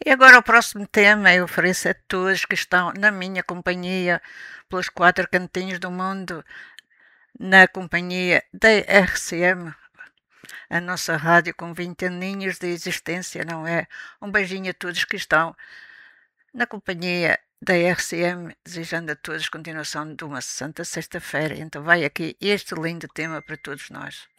E agora o próximo tema eu ofereço a todos que estão na minha companhia, pelos quatro cantinhos do mundo, na companhia da RCM, a nossa rádio com 20 aninhos de existência, não é? Um beijinho a todos que estão na companhia da RCM, desejando a todos continuação de uma santa sexta-feira. Então vai aqui este lindo tema para todos nós.